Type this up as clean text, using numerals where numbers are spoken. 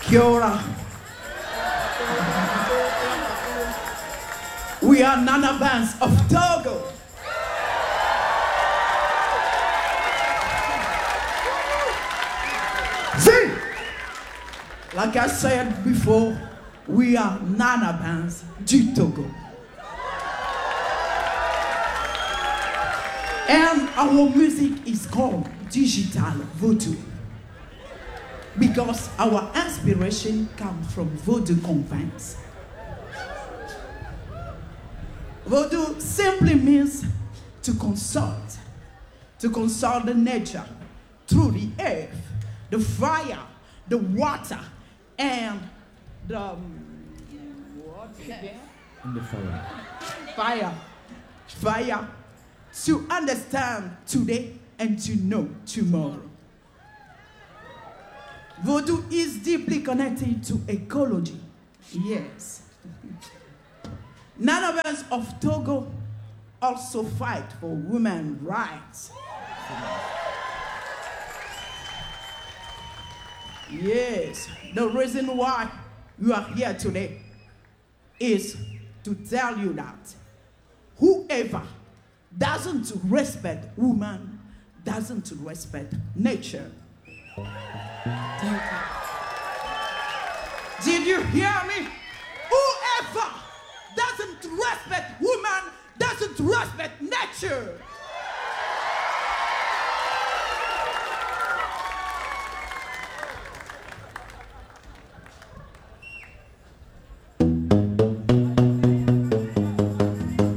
Kia ora. We are Nana Bands of Togo. See, like I said before, we are Nana Bands du Togo. And our music is called Digital Vodou, because our inspiration comes from Vodou convents. Vodou simply means to consult the nature through the earth, the fire, the water, and the what again? And the fire. Fire, to understand today and to know tomorrow. Vodou is deeply connected to ecology. Yes. Nana Bands of Togo also fight for women's rights. Yes, the reason why you are here today is to tell you that whoever doesn't respect woman doesn't respect nature. Did you hear me? Whoever doesn't respect woman doesn't respect nature.